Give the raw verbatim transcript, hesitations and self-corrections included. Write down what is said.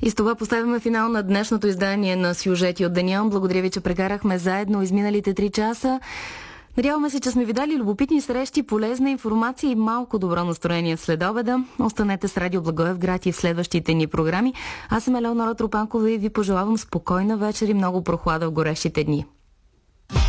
И с това поставяме финал на днешното издание на Сюжети от деня. Благодаря ви, че прекарахме заедно изминалите три часа. Надяваме се, че сме ви дали любопитни срещи, полезна информация и малко добро настроение след обеда. Останете с Радио Благоевград и в следващите ни програми. Аз съм Елеонора Тропанкова и ви пожелавам спокойна вечер и много прохлада в горещите дни.